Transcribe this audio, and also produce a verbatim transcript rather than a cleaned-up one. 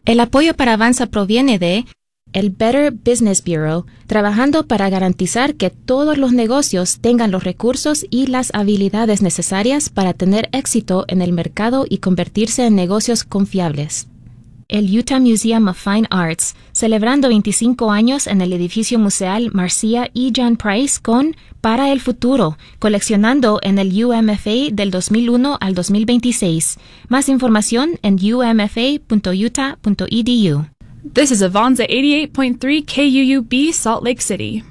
El apoyo para Avanza proviene de el Better Business Bureau, trabajando para garantizar que todos los negocios tengan los recursos y las habilidades necesarias para tener éxito en el mercado y convertirse en negocios confiables. El Utah Museum of Fine Arts, celebrando veinticinco años en el edificio museal Marcia E. John Price con Para el Futuro, coleccionando en el U M F A del dos mil uno al dos mil veintiséis. Más información en u m f a punto utah punto e d u. This is Avanza eighty-eight point three K U U B, Salt Lake City.